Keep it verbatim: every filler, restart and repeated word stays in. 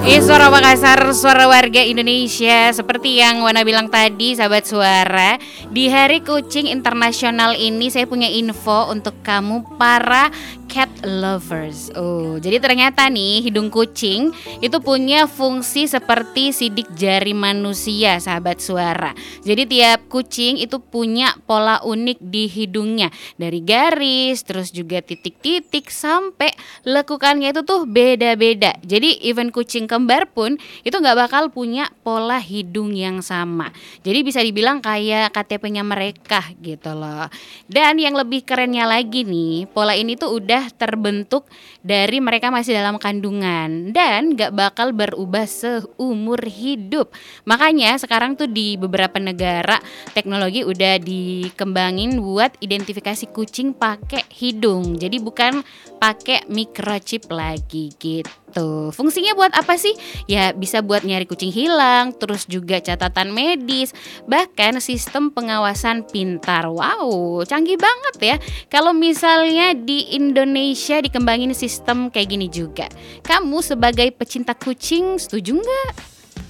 Ih, suara Makassar, suara warga Indonesia. Seperti yang Wana bilang tadi, sahabat suara, di Hari Kucing Internasional ini saya punya info untuk kamu para cat lovers. Oh, jadi ternyata nih hidung kucing itu punya fungsi seperti sidik jari manusia, sahabat suara. Jadi tiap kucing itu punya pola unik di hidungnya, dari garis, terus juga titik-titik sampai lekukannya itu tuh beda-beda. Jadi even kucing kembar pun itu nggak bakal punya pola hidung yang sama. Jadi bisa dibilang kayak K T P-nya mereka gitu loh. Dan yang lebih kerennya lagi nih, pola ini tuh udah terbentuk dari mereka masih dalam kandungan dan nggak bakal berubah seumur hidup. Makanya sekarang tuh di beberapa negara teknologi udah dikembangin buat identifikasi kucing pakai hidung. Jadi bukan pakai microchip lagi gitu. Fungsinya buat apa sih? Ya bisa buat nyari kucing hilang, terus juga catatan medis, bahkan sistem pengawasan pintar. Wow, canggih banget ya. Kalau misalnya di Indonesia dikembangin sistem kayak gini juga, kamu sebagai pecinta kucing setuju nggak?